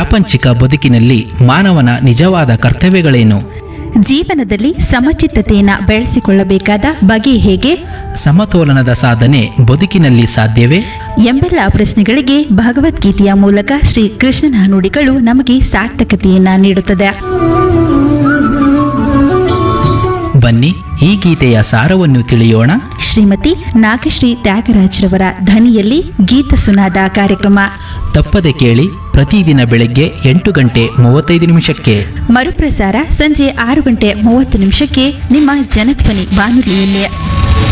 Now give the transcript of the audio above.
ಪ್ರಾಪಂಚಿಕ ಬದುಕಿನಲ್ಲಿ ಮಾನವನ ನಿಜವಾದ ಕರ್ತವ್ಯಗಳೇನು? ಜೀವನದಲ್ಲಿ ಸಮಚಿತ್ತತೆಯನ್ನು ಬೆಳೆಸಿಕೊಳ್ಳಬೇಕಾದ ಬಗೆ ಹೇಗೆ? ಸಮತೋಲನದ ಸಾಧನೆ ಬದುಕಿನಲ್ಲಿ ಸಾಧ್ಯವೇ? ಎಂಬೆಲ್ಲ ಪ್ರಶ್ನೆಗಳಿಗೆ ಭಗವದ್ಗೀತೆಯ ಮೂಲಕ ಶ್ರೀ ಕೃಷ್ಣನ ನುಡಿಗಳು ನಮಗೆ ಸಾರ್ಥಕತೆಯನ್ನ ನೀಡುತ್ತದೆ. ಬನ್ನಿ ಈ ಗೀತೆಯ ಸಾರವನ್ನು ತಿಳಿಯೋಣ. ಶ್ರೀಮತಿ ನಾಗಶ್ರೀ ತ್ಯಾಗರಾಜ್ರವರ ಧ್ವನಿಯಲ್ಲಿ ಗೀತ ಸುನಾದ ಕಾರ್ಯಕ್ರಮ ತಪ್ಪದೆ ಕೇಳಿ, ಪ್ರತಿದಿನ ಬೆಳಗ್ಗೆ 8:35 ಮರುಪ್ರಸಾರ ಸಂಜೆ 6:30 ನಿಮ್ಮ ಜನಧ್ವನಿ ಬಾನುಲಿಯಲ್ಲಿ.